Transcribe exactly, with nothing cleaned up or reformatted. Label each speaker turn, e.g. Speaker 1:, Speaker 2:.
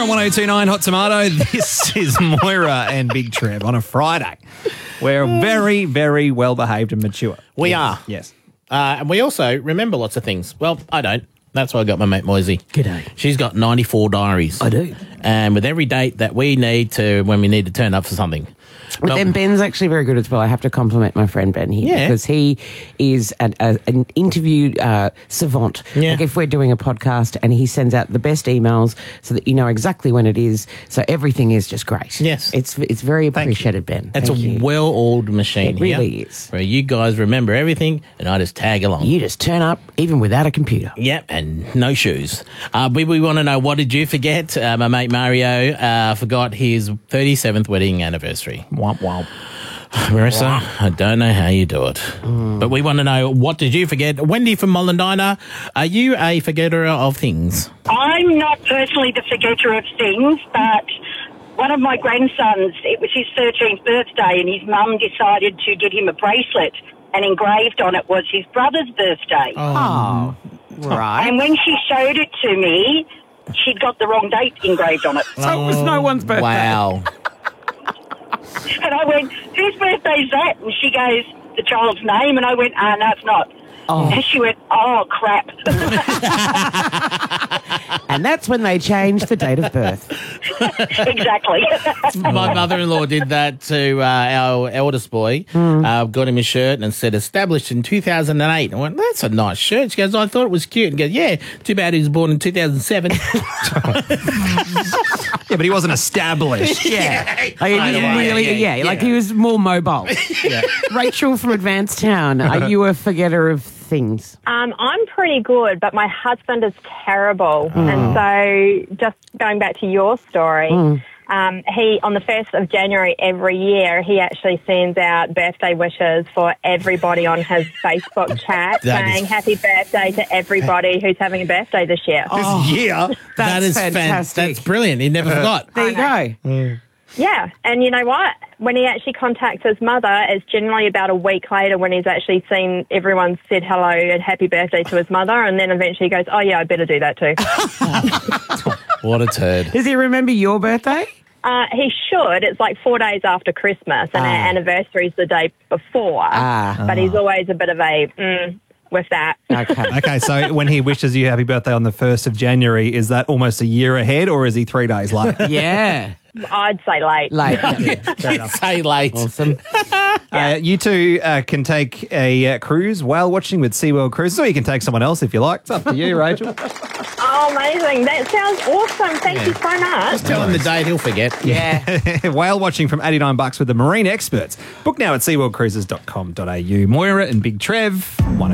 Speaker 1: on one oh two point nine Hot Tomato. This is Moira and Big Trev on a Friday. We're very, very well behaved and mature.
Speaker 2: We
Speaker 1: yes.
Speaker 2: are.
Speaker 1: Yes.
Speaker 2: Uh, and we also remember lots of things. Well, I don't. That's why I got my mate Moisey.
Speaker 3: G'day.
Speaker 2: She's got ninety-four diaries.
Speaker 3: I do.
Speaker 2: And with every date that we need to, when we need to turn up for something.
Speaker 3: But
Speaker 2: Well,
Speaker 3: then Ben's actually very good as well. I have to compliment my friend Ben here
Speaker 2: Yeah.
Speaker 3: because he is an, a, an interview uh, savant.
Speaker 2: Yeah.
Speaker 3: Like if we're doing a podcast and he sends out the best emails so that you know exactly when it is, so everything is just great.
Speaker 2: Yes.
Speaker 3: It's it's very
Speaker 2: Thank
Speaker 3: appreciated, Ben.
Speaker 2: It's
Speaker 3: Thank
Speaker 2: a
Speaker 3: you.
Speaker 2: well-oiled machine
Speaker 3: It really
Speaker 2: here,
Speaker 3: is.
Speaker 2: where you guys remember everything and I just tag along.
Speaker 3: You just turn up even without a computer.
Speaker 2: Yep, and no shoes. Uh, we we want to know, what did you forget? Uh, my mate Mario uh, forgot his thirty-seventh wedding anniversary.
Speaker 1: Womp womp.
Speaker 2: Marissa, I don't know how you do it.
Speaker 3: Mm.
Speaker 2: But we want to know, what did you forget? Wendy from Mollendina, are you a forgetter of things?
Speaker 4: I'm not personally the forgetter of things, but one of my grandsons, it was his thirteenth birthday, and his mum decided to get him a bracelet, and engraved on it was his brother's birthday.
Speaker 3: Oh, right.
Speaker 4: And when she showed it to me, she'd got the wrong date engraved on it.
Speaker 3: So it was no one's birthday.
Speaker 2: Wow.
Speaker 4: And I went, whose birthday is that? And she goes, the child's name. And I went, ah, no, it's not.
Speaker 3: Oh.
Speaker 4: And she went, oh, crap.
Speaker 3: And that's when they changed the date of birth.
Speaker 4: Exactly.
Speaker 2: My mother-in-law did that to uh, our eldest boy.
Speaker 3: Hmm.
Speaker 2: Uh, got him a shirt and said, established in two thousand eight. I went, that's a nice shirt. She goes, I thought it was cute. And goes, yeah, too bad he was born in two thousand seven.
Speaker 1: Yeah, but he wasn't established.
Speaker 3: Yeah. Like, he
Speaker 2: Right
Speaker 3: was
Speaker 2: away,
Speaker 3: really,
Speaker 2: yeah,
Speaker 3: yeah, like
Speaker 2: yeah.
Speaker 3: he was more mobile.
Speaker 2: Yeah.
Speaker 3: Rachel from Advanced Town, are you a forgetter of things?
Speaker 5: Um, I'm pretty good, but my husband is terrible.
Speaker 3: Oh.
Speaker 5: And so just going back to your story,
Speaker 3: Mm.
Speaker 5: um, he, on the first of January every year, he actually sends out birthday wishes for everybody on his Facebook chat,
Speaker 2: That is-
Speaker 5: saying happy birthday to everybody who's having a birthday this year.
Speaker 1: This year.
Speaker 2: that
Speaker 3: That's
Speaker 2: is fan-
Speaker 3: fantastic.
Speaker 2: That's brilliant. He never forgot.
Speaker 3: There you go.
Speaker 5: Yeah, and you know what? When he actually contacts his mother, it's generally about a week later when he's actually seen everyone said hello and happy birthday to his mother, and then eventually he goes, oh yeah, I better do that too.
Speaker 2: What a turd.
Speaker 3: Does he remember your birthday?
Speaker 5: Uh, he should. It's like four days after Christmas, and
Speaker 3: Ah.
Speaker 5: our anniversary's the day before.
Speaker 3: Ah.
Speaker 5: But he's always a bit of a mm, with that.
Speaker 3: Okay.
Speaker 1: Okay, so when he wishes you happy birthday on the first of January, is that almost a year ahead or is he three days late?
Speaker 3: Yeah.
Speaker 5: I'd say late.
Speaker 3: Late.
Speaker 2: Say late.
Speaker 3: Awesome.
Speaker 1: Uh, you two uh, can take a uh, cruise whale watching with SeaWorld Cruises, or you can take someone else if you like. It's up to you, Rachel.
Speaker 5: Oh, amazing. That sounds awesome. Thank you so much.
Speaker 2: Tell him the date, he'll forget.
Speaker 3: Yeah.
Speaker 1: Whale watching from eighty-nine bucks with the marine experts. Book now at seaworld cruises dot com dot a u. Moira and Big Trev, one